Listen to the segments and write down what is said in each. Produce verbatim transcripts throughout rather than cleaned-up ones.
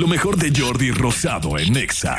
lo mejor de Jordi Rosado en Nexa.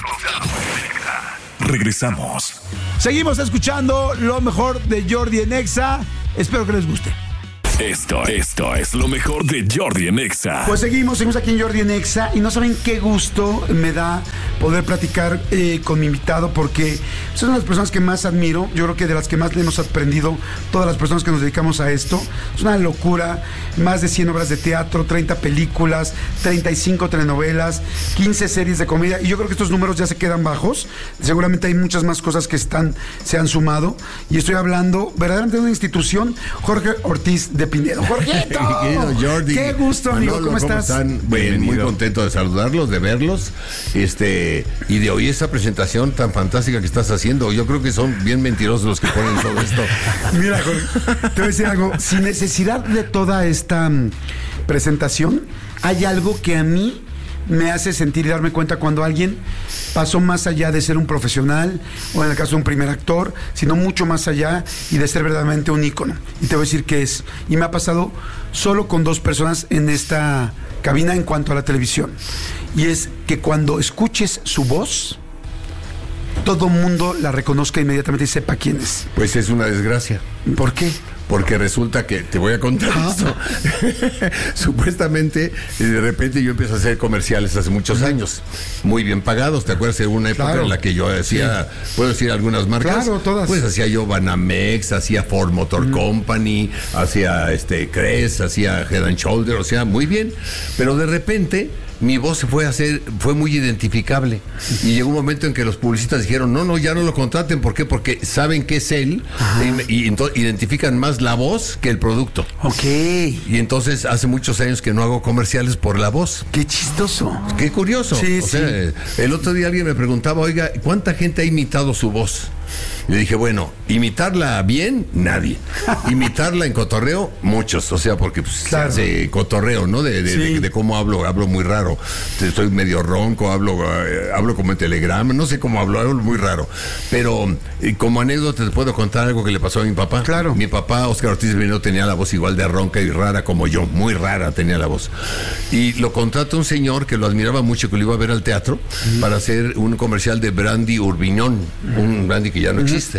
Regresamos. Seguimos escuchando lo mejor de Jordi en Nexa. Espero que les guste. Esto, esto es lo mejor de Jordi en Nexa. Pues seguimos, seguimos aquí en Jordi en Nexa y no saben qué gusto me da poder platicar eh, con mi invitado, porque son las personas que más admiro. Yo creo que de las que más le hemos aprendido todas las personas que nos dedicamos a esto. Es una locura, más de cien obras de teatro, treinta películas, treinta y cinco telenovelas, quince series de comedia, y yo creo que estos números ya se quedan bajos. Seguramente hay muchas más cosas que están, se han sumado, y estoy hablando verdaderamente de una institución, Jorge Ortiz de Pinedo. Jorgito, querido Jordi, qué gusto, amigo. Manolo, ¿Cómo, ¿cómo estás? Están? Bien, muy contento de saludarlos, de verlos, este, y de oír esta presentación tan fantástica que estás haciendo. Yo creo que son bien mentirosos los que ponen todo esto. Mira, Jorge, te voy a decir algo. Sin necesidad de toda esta um, presentación, hay algo que a mí me hace sentir y darme cuenta cuando alguien pasó más allá de ser un profesional, o en el caso de un primer actor, sino mucho más allá y de ser verdaderamente un ícono. Y te voy a decir qué es. Y me ha pasado solo con dos personas en esta cabina en cuanto a la televisión. Y es que cuando escuches su voz, todo mundo la reconozca inmediatamente y sepa quién es. Pues es una desgracia. ¿Por qué? Porque resulta que, te voy a contar ¿Ah? esto. Supuestamente, de repente yo empecé a hacer comerciales hace muchos años, muy bien pagados. ¿Te acuerdas de una época Claro. en la que yo hacía, sí. ¿Puedo decir algunas marcas? Claro, todas. Pues hacía yo Banamex, hacía Ford Motor mm. Company, hacía este Crest, hacía Head and Shoulder, o sea, muy bien. Pero de repente mi voz se fue a hacer, fue muy identificable. Y llegó un momento en que los publicistas dijeron, no, no, ya no lo contraten. ¿Por qué? Porque saben que es él, y, y entonces identifican más la voz que el producto. Ok. Y entonces hace muchos años que no hago comerciales por la voz. Qué chistoso. Qué curioso. Sí, o sí. sea, el otro día alguien me preguntaba, oiga, ¿cuánta gente ha imitado su voz? Le dije, bueno, imitarla bien, nadie. Imitarla en cotorreo, muchos. O sea, porque pues, claro. se hace cotorreo, ¿no? De, de, Sí. de, de cómo hablo, hablo muy raro. Estoy medio ronco, hablo, eh, hablo como en Telegram, no sé cómo hablo, hablo muy raro. Pero eh, como anécdota te puedo contar algo que le pasó a mi papá. Claro. Mi papá, Óscar Ortiz de Pinedo, tenía la voz igual de ronca y rara como yo, muy rara tenía la voz. Y lo contrata un señor que lo admiraba mucho, que lo iba a ver al teatro, mm. para hacer un comercial de Brandy Urbiñón, mm. un brandy que ya no mm. existe.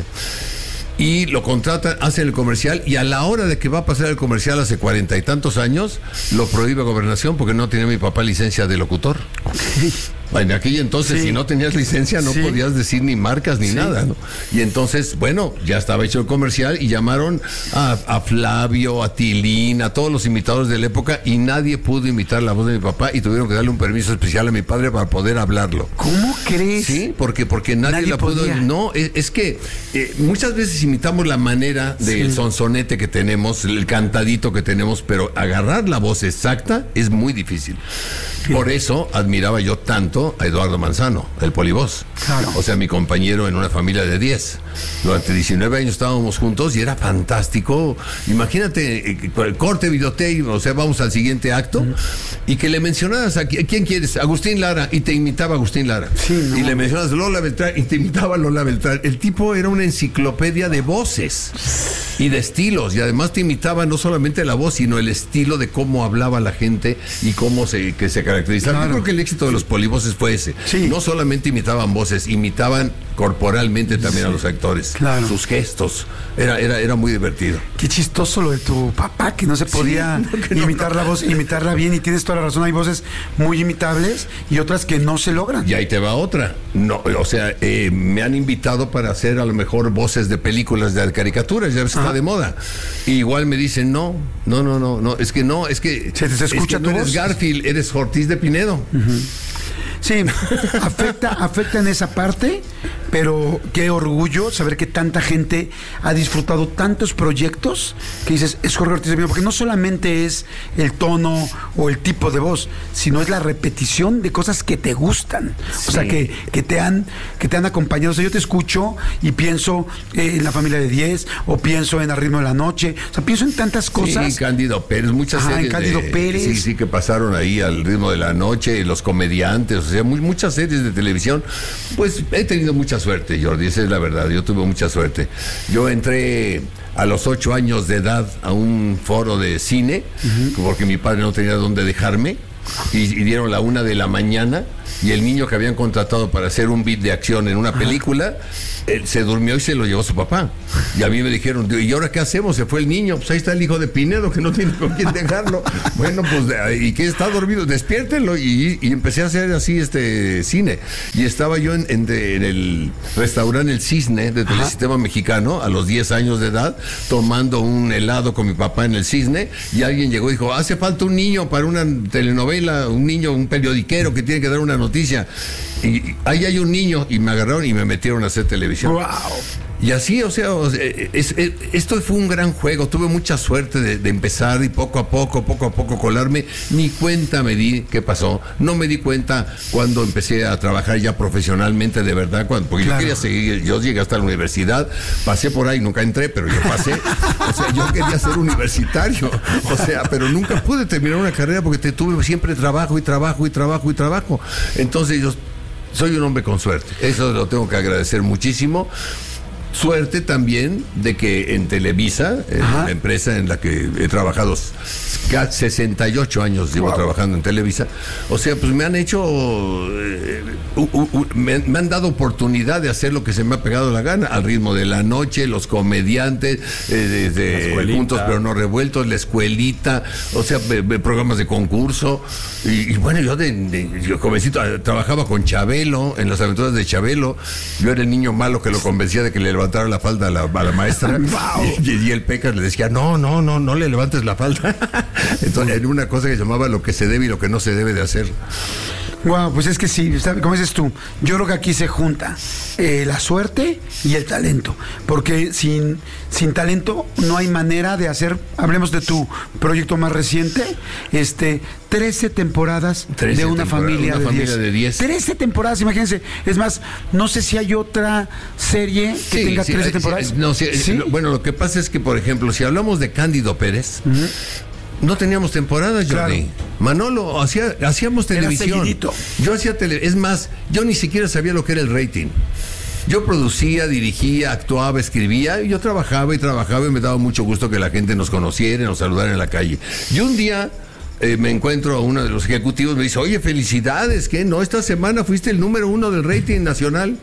Y lo contratan, hacen el comercial, y a la hora de que va a pasar el comercial hace cuarenta y tantos años, lo prohíbe Gobernación porque no tenía mi papá licencia de locutor. Okay. En aquella entonces, sí. si no tenías licencia, no sí. podías decir ni marcas ni sí. nada, ¿no? Y entonces, bueno, ya estaba hecho el comercial y llamaron a, a Flavio, a Tilín, a todos los imitadores de la época, y nadie pudo imitar la voz de mi papá, y tuvieron que darle un permiso especial a mi padre para poder hablarlo. ¿Cómo crees? Sí, porque, porque nadie, nadie la pudo. Podía. No, es, es que eh, muchas veces imitamos la manera del sí. sonsonete que tenemos, el cantadito que tenemos, pero agarrar la voz exacta es muy difícil. Sí. Por eso admiraba yo tanto a Eduardo Manzano, el polivoz. Claro. O sea, mi compañero en una familia de diez. Durante diecinueve años estábamos juntos y era fantástico. Imagínate, eh, corte, videotape, o sea, vamos al siguiente acto, mm. y que le mencionaras a quién quieres, Agustín Lara, y te imitaba Agustín Lara. Sí, no. Y le mencionas Lola Beltrán y te imitaba Lola Beltrán. El tipo era una enciclopedia de voces y de estilos, y además te imitaba no solamente la voz, sino el estilo de cómo hablaba la gente y cómo se, que se caracterizaba. Claro. Yo creo que el éxito de los polivoces fue ese. Sí. No solamente imitaban voces, imitaban corporalmente también sí. a los actores. Claro. Sus gestos. Era, era, era muy divertido. Qué chistoso lo de tu papá, que no se podía sí, no, imitar no, no. la voz, imitarla bien, y tienes toda la razón. Hay voces muy imitables y otras que no se logran. Y ahí te va otra. No, o sea, eh, me han invitado para hacer a lo mejor voces de películas de caricaturas, ya ves que está de moda. Y igual me dicen, no, no, no, no, no, es que no, es que se te escucha es que tu no voz. Eres Garfield, eres Ortiz de Pinedo. Uh-huh. Sí, afecta, afecta en esa parte, pero qué orgullo saber que tanta gente ha disfrutado tantos proyectos que dices, es Jorge Ortiz de Pinedo, porque no solamente es el tono o el tipo de voz, sino es la repetición de cosas que te gustan, sí. o sea, que, que, te han, que te han acompañado. O sea, yo te escucho y pienso eh, en La Familia de diez, o pienso en Al Ritmo de la Noche, o sea, pienso en tantas cosas. Sí, Cándido Pérez, muchas ah, series en Cándido de, Pérez. Sí, sí, que pasaron ahí Al Ritmo de la Noche, Los Comediantes, o sea, muy, muchas series de televisión. Pues he tenido mucha suerte, Jordi, esa es la verdad, yo tuve mucha suerte. Yo entré a los ocho años de edad a un foro de cine, uh-huh. porque mi padre no tenía dónde dejarme, y, y dieron la una de la mañana y el niño que habían contratado para hacer un beat de acción en una película, él se durmió y se lo llevó su papá. Y a mí me dijeron, ¿y ahora qué hacemos? Se fue el niño, pues ahí está el hijo de Pinedo que no tiene con quién dejarlo. Bueno, pues, ¿y qué está dormido? Despiértenlo. Y, y empecé a hacer así este cine. Y estaba yo en, en, de, en el restaurante El Cisne de Telesistema Mexicano a los diez años de edad, tomando un helado con mi papá en El Cisne, y alguien llegó y dijo, hace falta un niño para una telenovela, un niño, un periodiquero que tiene que dar una noticia. Y ahí hay un niño, y me agarraron y me metieron a hacer televisión. Wow. Y así, o sea, o sea es, es, esto fue un gran juego. Tuve mucha suerte de, de empezar y poco a poco, poco a poco colarme. Ni cuenta me di qué pasó. No me di cuenta cuando empecé a trabajar ya profesionalmente, de verdad, cuando, porque claro. Yo quería seguir. Yo llegué hasta la universidad, pasé por ahí, nunca entré, pero yo pasé. O sea, yo quería ser universitario. O sea, pero nunca pude terminar una carrera porque te, tuve siempre trabajo y trabajo y trabajo y trabajo. Entonces yo soy un hombre con suerte. Eso lo tengo que agradecer muchísimo. Suerte también de que en Televisa, en la empresa en la que he trabajado sesenta y ocho años, llevo wow. trabajando en Televisa, o sea, pues me han hecho, eh, uh, uh, uh, me, me han dado oportunidad de hacer lo que se me ha pegado la gana, al ritmo de la noche, los comediantes, eh, desde Juntos pero no revueltos, la escuelita, o sea, be, be, programas de concurso, y, y bueno, yo de, de yo jovencito trabajaba con Chabelo, en las aventuras de Chabelo, yo era el niño malo que lo convencía de que le levantara la falda a la, a la maestra. Wow. y, y el Pecas le decía, no, no, no, no le levantes la falda. Entonces, en una cosa que se llamaba lo que se debe y lo que no se debe de hacer. Wow, pues es que sí, como dices tú, yo creo que aquí se junta eh, la suerte y el talento, porque sin, sin talento no hay manera de hacer, hablemos de tu proyecto más reciente, este, trece temporadas trece de una temporada, familia, una de, familia diez. de diez. trece temporadas, imagínense, es más, no sé si hay otra serie que sí, tenga sí, trece sí, temporadas. No, sí, ¿Sí? Bueno, lo que pasa es que, por ejemplo, si hablamos de Cándido Pérez, uh-huh. no teníamos temporadas, Jordi. Claro. Manolo, hacía, hacíamos televisión. Yo hacía tele, es más, yo ni siquiera sabía lo que era el rating. Yo producía, dirigía, actuaba, escribía, y yo trabajaba y trabajaba y me daba mucho gusto que la gente nos conociera y nos saludara en la calle. Y un día eh, me encuentro a uno de los ejecutivos, me dice, oye, felicidades, ¿qué? No, esta semana fuiste el número uno del rating nacional.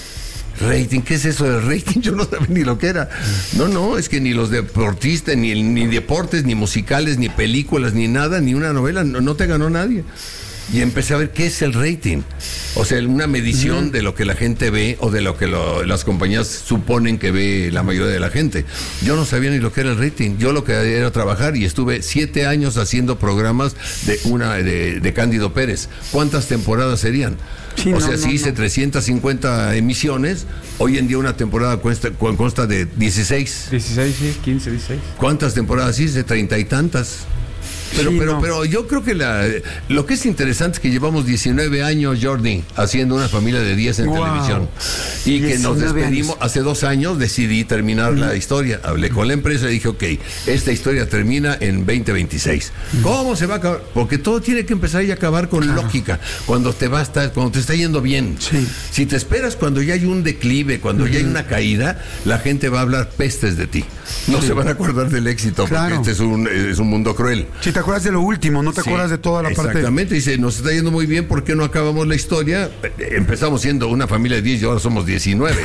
Rating, ¿qué es eso del rating? Yo no sabía ni lo que era. No, no, es que ni los deportistas, ni, ni deportes, ni musicales, ni películas, ni nada, ni una novela, no, no te ganó nadie. Y empecé a ver qué es el rating. O sea, una medición uh-huh. de lo que la gente ve o de lo que lo, las compañías suponen que ve la mayoría de la gente. Yo no sabía ni lo que era el rating. Yo lo que era trabajar, y estuve siete años haciendo programas de una de, de Cándido Pérez. ¿Cuántas temporadas serían? Sí, o no, sea, si no, hice no. trescientas cincuenta emisiones, hoy en día una temporada consta, consta de dieciséis. dieciséis, sí, quince, dieciséis. ¿Cuántas temporadas hice? Treinta y tantas. Pero, sí, pero, no. pero yo creo que la, lo que es interesante es que llevamos diecinueve años, Jordi, haciendo una familia de diez en wow. televisión. Y que nos despedimos, años. Hace dos años decidí terminar mm. la historia. Hablé con la empresa y dije, ok, esta historia termina en veinte veintiséis. Mm. ¿Cómo se va a acabar? Porque todo tiene que empezar y acabar con claro. lógica. Cuando te va a estar, cuando te está yendo bien. Sí. Si te esperas cuando ya hay un declive, cuando mm. ya hay una caída, la gente va a hablar pestes de ti. No sí. se van a acordar del éxito, claro. porque este es un, es un mundo cruel. Sí, te acuerdas de lo último, no te sí, acuerdas de toda la exactamente. parte. Exactamente, dice, nos está yendo muy bien, ¿por qué no acabamos la historia? Empezamos siendo una familia de diez y ahora somos diecinueve.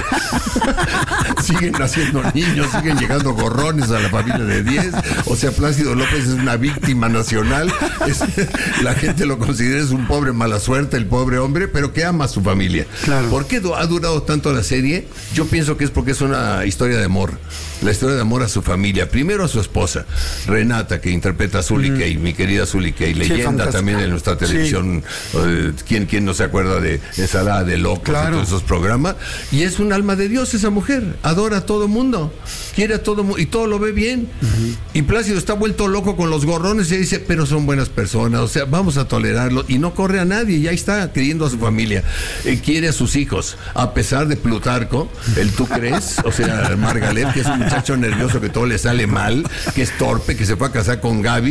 Siguen naciendo niños, siguen llegando gorrones a la familia de diez. O sea, Plácido López es una víctima nacional. Es, la gente lo considera es un pobre mala suerte, el pobre hombre, pero que ama a su familia. Claro. ¿Por qué ha durado tanto la serie? Yo pienso que es porque es una historia de amor. La historia de amor a su familia. Primero a su esposa, Renata, que interpreta a Zully mm. Kay, mi querida Zully Kay, leyenda sí, también en nuestra televisión. Sí. Uh, ¿quién, ¿Quién no se acuerda de Ensalada de Locos claro. y todos esos programas? Y es un alma de Dios esa mujer. Adora a todo mundo. Quiere a todo mundo y todo lo ve bien. Uh-huh. Y Plácido está vuelto loco con los gorrones y dice, pero son buenas personas, o sea, vamos a tolerarlo. Y no corre a nadie, ya está queriendo a su familia. Eh, quiere a sus hijos, a pesar de Plutarco, el tú crees, o sea, Margalet, que es un muchacho nervioso que todo le sale mal, que es torpe, que se fue a casar con Gaby y Daniel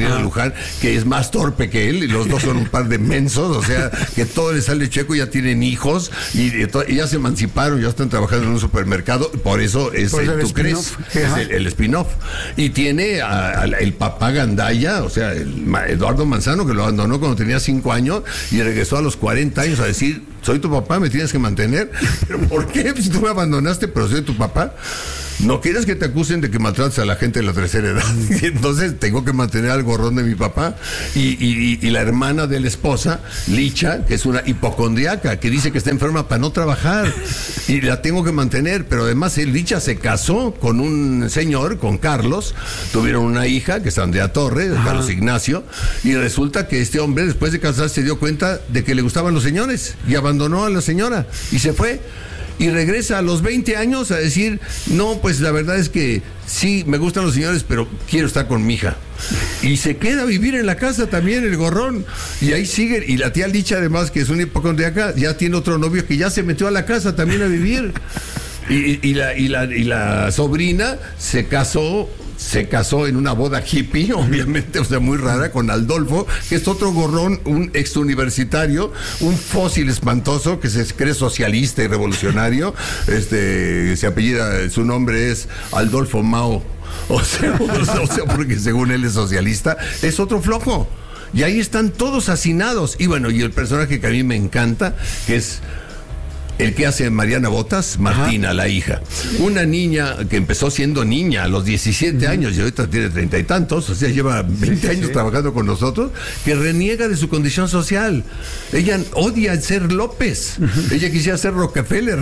Liliana Luján, que es más torpe que él, y los dos son un par de mensos, o sea, que todo les sale checo, ya tienen hijos, y, y, y ya se emanciparon, ya están trabajando en un supermercado, por eso es Por el, el ¿tú crees? Es el, el spin-off. Y tiene a, a, el papá Gandaya, o sea, el, Eduardo Manzano, que lo abandonó cuando tenía cinco años, y regresó a los cuarenta años a decir, soy tu papá, me tienes que mantener. ¿Pero por qué? Si tú me abandonaste, pero soy tu papá. No quieres que te acusen de que maltratas a la gente de la tercera edad. Y entonces tengo que mantener al gorrón de mi papá. Y, y, y la hermana de la esposa, Licha, que es una hipocondriaca, que dice que está enferma para no trabajar. Y la tengo que mantener. Pero además, Licha se casó con un señor, con Carlos. Tuvieron una hija, que es Andrea Torres, Ajá. Carlos Ignacio. Y resulta que este hombre, después de casarse, se dio cuenta de que le gustaban los señores. Y abandonó a la señora. Y se fue. Y regresa a los veinte años a decir, no, pues la verdad es que sí, me gustan los señores, pero quiero estar con mi hija. Y se queda a vivir en la casa también, el gorrón. Y ahí sigue. Y la tía Licha, además, que es una hipocondriaca, ya tiene otro novio que ya se metió a la casa también a vivir. Y, y, la, y, la, y la sobrina se casó... Se casó en una boda hippie, obviamente, o sea, muy rara, con Adolfo, que es otro gorrón, un ex universitario, un fósil espantoso que se cree socialista y revolucionario. Este, se apellida, su nombre es Adolfo Mao. O sea, o sea, porque según él es socialista, es otro flojo. Y ahí están todos hacinados. Y bueno, y el personaje que a mí me encanta, que es el que hace Mariana Botas, Martina, Ajá. la hija. Una niña que empezó siendo niña a los diecisiete uh-huh. años y ahorita tiene treinta y tantos, o sea, lleva veinte sí, sí, años sí. trabajando con nosotros, que reniega de su condición social. Ella odia ser López. Uh-huh. Ella quisiera ser Rockefeller.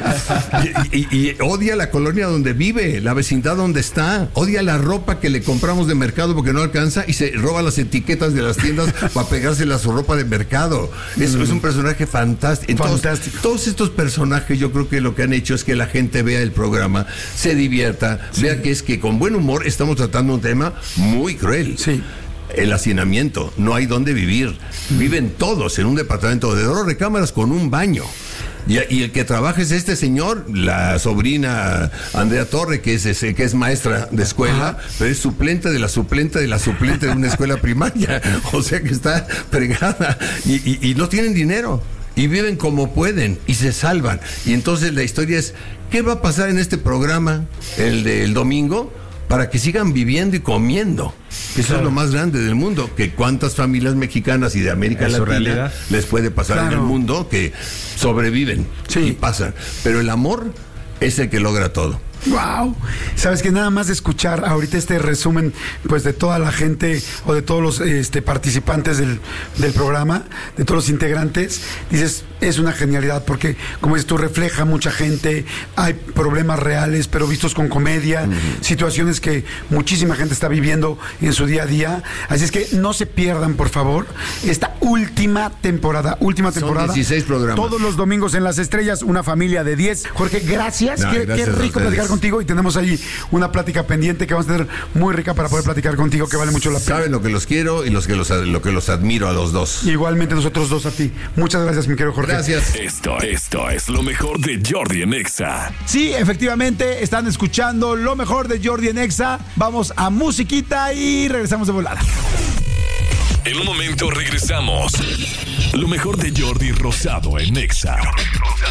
y, y, y odia la colonia donde vive, la vecindad donde está. Odia la ropa que le compramos de mercado porque no alcanza y se roba las etiquetas de las tiendas para pegársela a su ropa de mercado. Eso uh-huh. es un personaje fantástico. Entonces, fantástico. Todos estos personajes yo creo que lo que han hecho es que la gente vea el programa, se divierta, sí. vea que es que con buen humor estamos tratando un tema muy cruel. Sí. El hacinamiento, no hay dónde vivir. Viven todos en un departamento de dos recámaras con un baño. Y, y el que trabaja es este señor, la sobrina Andrea Torre, que es, es, que es maestra de escuela, Ajá. pero es suplente de la suplente de la suplente de una escuela primaria. O sea que está fregada. Y, y, y no tienen dinero. Y viven como pueden y se salvan. Y entonces la historia es, ¿qué va a pasar en este programa, el del domingo, para que sigan viviendo y comiendo? Eso claro. es lo más grande del mundo. Que cuántas familias mexicanas y de América Latina realidad? les puede pasar claro. en el mundo que sobreviven sí. y pasan. Pero el amor es el que logra todo. Wow, sabes que nada más de escuchar ahorita este resumen, pues de toda la gente o de todos los este, participantes del, del programa, de todos los integrantes, dices, es una genialidad porque, como dices tú, refleja mucha gente, hay problemas reales, pero vistos con comedia, uh-huh. situaciones que muchísima gente está viviendo en su día a día. Así es que no se pierdan, por favor, esta última temporada, última temporada. Son dieciséis programas. Todos los domingos en Las Estrellas, una familia de diez. Jorge, gracias, no, qué, gracias qué rico platicar contigo, y tenemos ahí una plática pendiente que vamos a tener muy rica para poder platicar contigo, que vale mucho la pena. Saben lo que los quiero y los que los, lo que los admiro a los dos. Igualmente nosotros dos a ti. Muchas gracias, mi querido Jorge. Gracias. Esto, esto es lo mejor de Jordi en Exa. Sí, efectivamente, están escuchando lo mejor de Jordi en Exa. Vamos a musiquita y regresamos de volada. En un momento regresamos. Lo mejor de Jordi Rosado en Exa.